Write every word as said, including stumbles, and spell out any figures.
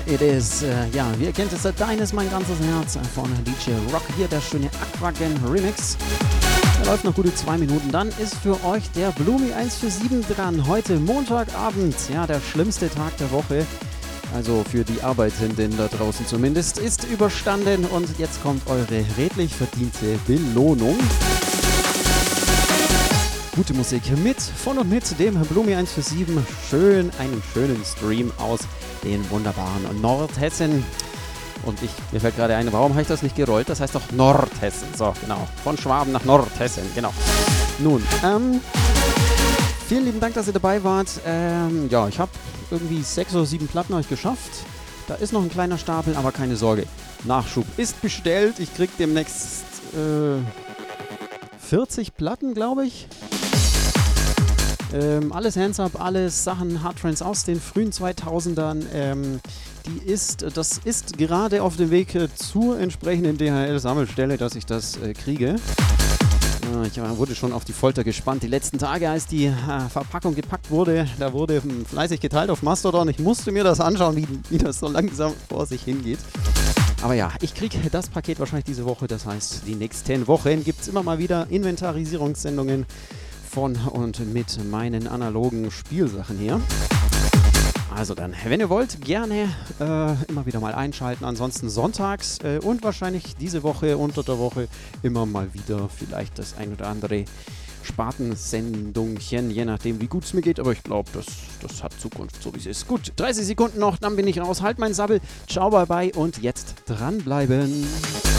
it is. Äh, ja, wie ihr kennt es, Dein ist mein ganzes Herz von D J Rock. Hier der schöne Aquagen Remix. Der läuft noch gute zwei Minuten. Dann ist für euch der Blumi eins vier sieben dran. Heute Montagabend, ja, der schlimmste Tag der Woche. Also für die Arbeitenden da draußen zumindest, ist überstanden. Und jetzt kommt eure redlich verdiente Belohnung. Gute Musik mit, von und mit dem Blumi eins vier sieben. Schön, einen schönen Stream aus den wunderbaren Nordhessen. Und ich, mir fällt gerade ein, warum habe ich das nicht gerollt? Das heißt doch Nordhessen. So, genau. Von Schwaben nach Nordhessen, genau. Nun, ähm, vielen lieben Dank, dass ihr dabei wart. Ähm, ja, ich habe irgendwie sechs oder sieben Platten euch geschafft. Da ist noch ein kleiner Stapel, aber keine Sorge. Nachschub ist bestellt. Ich krieg demnächst äh, vierzig Platten, glaube ich. Ähm, alles Hands Up, alles Sachen Hard Trance aus den frühen zweitausendern. Ähm, die ist, das ist gerade auf dem Weg äh, zur entsprechenden D H L-Sammelstelle, dass ich das äh, kriege. Äh, ich äh, wurde schon auf die Folter gespannt. Die letzten Tage, als die äh, Verpackung gepackt wurde, da wurde ähm, fleißig geteilt auf Mastodon. Ich musste mir das anschauen, wie, wie das so langsam vor sich hingeht. Aber ja, ich kriege das Paket wahrscheinlich diese Woche. Das heißt, die nächsten Wochen gibt es immer mal wieder Inventarisierungssendungen von und mit meinen analogen Spielsachen hier. Also dann, wenn ihr wollt, gerne äh, immer wieder mal einschalten. Ansonsten sonntags äh, und wahrscheinlich diese Woche, unter der Woche, immer mal wieder vielleicht das ein oder andere Spartensendungchen, je nachdem, wie gut es mir geht. Aber ich glaube, das, das hat Zukunft, so wie es ist. Gut, dreißig Sekunden noch, dann bin ich raus. Halt mein Sabbel. Ciao, bye bye und jetzt dranbleiben.